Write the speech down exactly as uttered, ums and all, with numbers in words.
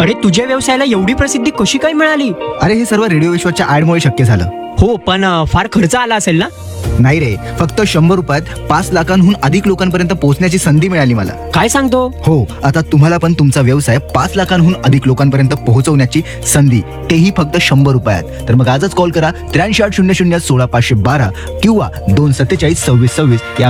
अरे तुझ्या व्यवसायाला एवढी प्रसिद्धी कशी काय मिळाली? अरे हे सर्व रेडिओ विश्वाच्या ऍडमुळे शक्य झालं. हो, पण अ, फार खर्च आला असेल ना? नाही रे, फक्त शंभर रुपयात पाच लाखांहून अधिक लोकांपर्यंत पोहोचण्याची संधी मिळाली मला. काय सांगतो? हो, आता तुम्हाला पण तुमचा व्यवसाय पाच लाखांहून अधिक लोकांपर्यंत पोहोचवण्याची संधी, तेही फक्त शंभर रुपयात. तर मग आजच कॉल करा त्र्याऐंशी आठ शून्य शून्य सोळा पाचशे बारा किंवा दोन सत्तेचाळीस सव्वीस सव्वीस या